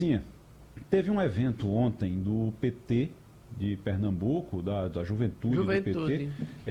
Sim, teve um evento ontem do PT de Pernambuco, da juventude do PT,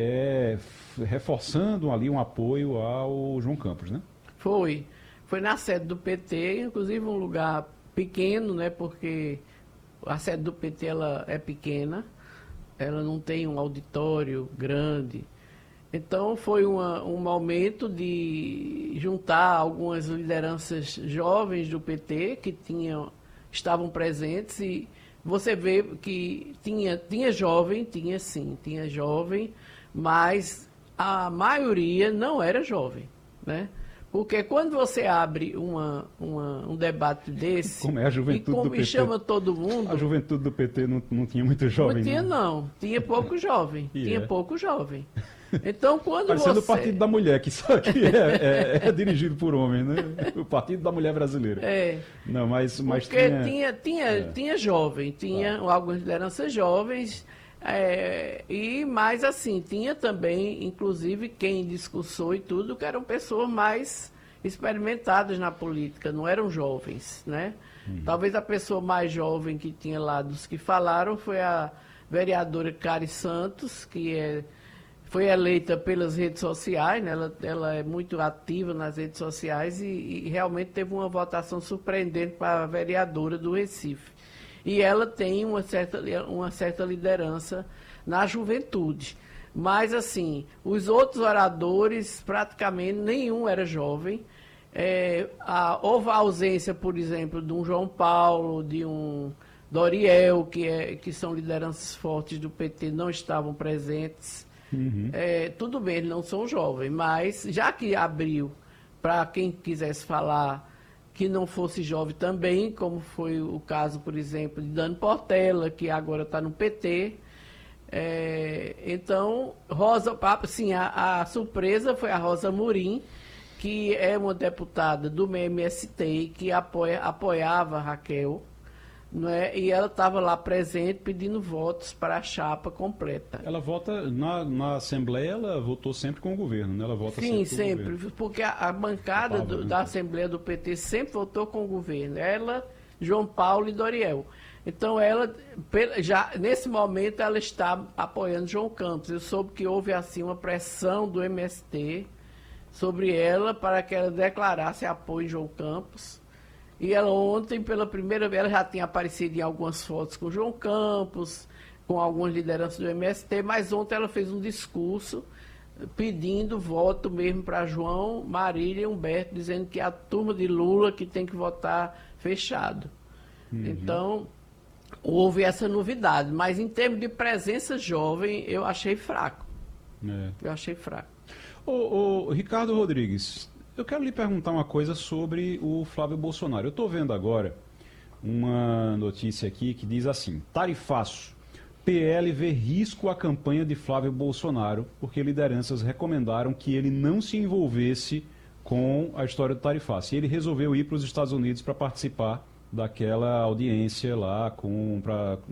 reforçando ali um apoio ao João Campos, né? Foi na sede do PT, inclusive um lugar pequeno, né? Porque a sede do PT ela é pequena, ela não tem um auditório grande. Então foi um momento de juntar algumas lideranças jovens do PT que estavam presentes e você vê que tinha jovem, tinha jovem, mas a maioria não era jovem, né? Porque quando você abre um debate desse Como é a juventude do PT? E chama todo mundo... A juventude do PT não tinha muito jovem, não? Tinha não, tinha pouco jovem, pouco jovem. Então, quando parecendo o Partido da Mulher, que só que é dirigido por homem, né? O Partido da Mulher Brasileira. Não, mas porque tinha jovem, tinha algumas lideranças jovens, mas assim, tinha também, inclusive, quem discursou e tudo, que eram pessoas mais experimentadas na política, não eram jovens, né? Talvez a pessoa mais jovem que tinha lá dos que falaram foi a vereadora Cari Santos, que foi eleita pelas redes sociais, né? Ela é muito ativa nas redes sociais e realmente teve uma votação surpreendente para a vereadora do Recife. E ela tem uma certa liderança na juventude. Mas, assim, os outros oradores, praticamente nenhum era jovem. Houve a ausência, por exemplo, de um João Paulo, de um Doriel, que são lideranças fortes do PT, não estavam presentes. Tudo bem, eles não são jovens, mas já que abriu para quem quisesse falar que não fosse jovem também, como foi o caso, por exemplo, de Dani Portela, que agora está no PT. Então, a surpresa foi a Rosa Murim, que é uma deputada do MST e que apoiava a Raquel. Não é? E ela estava lá presente pedindo votos para a chapa completa. Ela vota na Assembleia, ela votou sempre com o governo, né? Ela vota sempre, porque a bancada da Assembleia do PT sempre votou com o governo. Ela, João Paulo e Doriel. Então ela, já nesse momento, ela está apoiando João Campos. Eu soube que houve assim uma pressão do MST sobre ela para que ela declarasse apoio em João Campos. E ela ontem, pela primeira vez, ela já tinha aparecido em algumas fotos com João Campos, com algumas lideranças do MST, mas ontem ela fez um discurso pedindo voto mesmo para João, Marília e Humberto, dizendo que é a turma de Lula que tem que votar fechado. Então, houve essa novidade, mas em termos de presença jovem, eu achei fraco. Eu achei fraco. Ô, Ricardo Rodrigues, eu quero lhe perguntar uma coisa sobre o Flávio Bolsonaro. Eu estou vendo agora uma notícia aqui que diz assim: tarifaço. PL vê risco à campanha de Flávio Bolsonaro porque lideranças recomendaram que ele não se envolvesse com a história do tarifaço. E ele resolveu ir para os Estados Unidos para participar daquela audiência lá com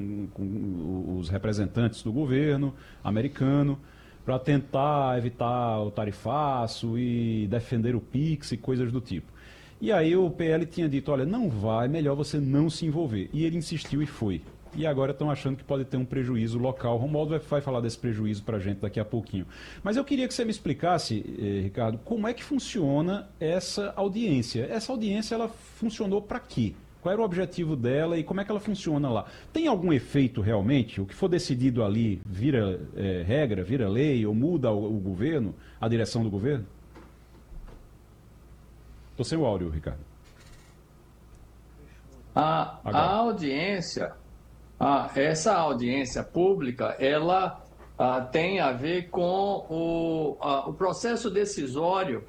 os representantes do governo americano, para tentar evitar o tarifaço e defender o PIX e coisas do tipo. E aí o PL tinha dito, olha, não vai, é melhor você não se envolver. E ele insistiu e foi. E agora estão achando que pode ter um prejuízo local. O Romualdo vai falar desse prejuízo para a gente daqui a pouquinho. Mas eu queria que você me explicasse, Ricardo, como é que funciona essa audiência. Essa audiência, ela funcionou para quê? Qual era o objetivo dela e como é que ela funciona lá? Tem algum efeito realmente? O que for decidido ali vira regra, vira lei ou muda o governo, a direção do governo? Estou sem o áudio, Ricardo. A audiência, essa audiência pública, ela tem a ver com o processo decisório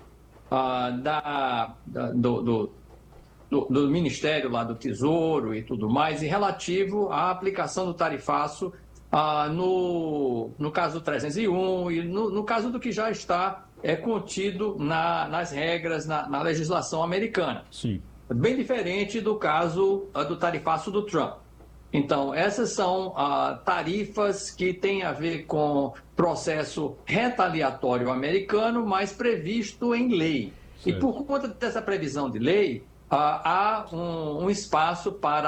do Ministério lá do Tesouro e tudo mais, em relativo à aplicação do tarifaço no caso do 301 e no caso do que já está contido nas regras, na legislação americana. Sim. Bem diferente do caso do tarifaço do Trump. Então, essas são tarifas que têm a ver com processo retaliatório americano, mas previsto em lei. Certo. E por conta dessa previsão de lei, há um espaço para